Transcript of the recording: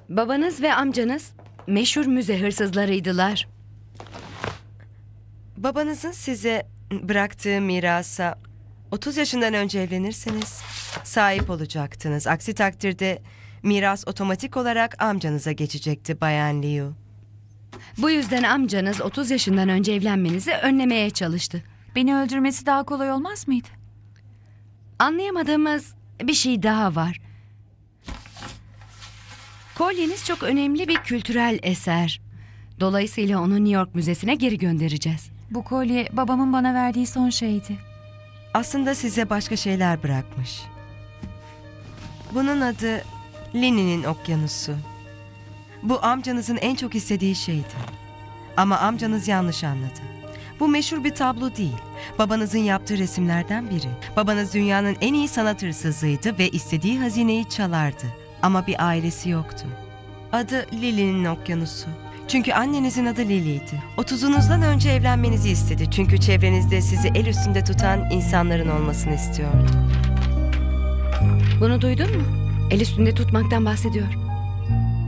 Babanız ve amcanız meşhur müze hırsızlarıydılar. Babanızın size bıraktığı mirasa 30 yaşından önce evlenirseniz sahip olacaktınız. Aksi takdirde miras otomatik olarak amcanıza geçecekti Bayan Liu. Bu yüzden amcanız 30 yaşından önce evlenmenizi önlemeye çalıştı. Beni öldürmesi daha kolay olmaz mıydı? Anlayamadığımız bir şey daha var. Kolyeniz çok önemli bir kültürel eser. Dolayısıyla onu New York Müzesi'ne geri göndereceğiz. Bu kolye babamın bana verdiği son şeydi. Aslında size başka şeyler bırakmış. Bunun adı Lini'nin okyanusu. Bu amcanızın en çok istediği şeydi. Ama amcanız yanlış anladı. Bu meşhur bir tablo değil. Babanızın yaptığı resimlerden biri. Babanız dünyanın en iyi sanat hırsızıydı ve istediği hazineyi çalardı. Ama bir ailesi yoktu. Adı Lili'nin okyanusu. Çünkü annenizin adı Lili'ydi. 30'unuzdan önce evlenmenizi istedi. Çünkü çevrenizde sizi el üstünde tutan insanların olmasını istiyordu. Bunu duydun mu? El üstünde tutmaktan bahsediyor.